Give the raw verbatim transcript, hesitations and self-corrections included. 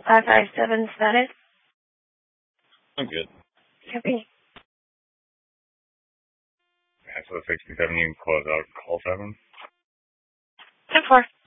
Five five seven status. I'm good. Copy. Yeah, so sixty-seven, you can close out call seven. ten four.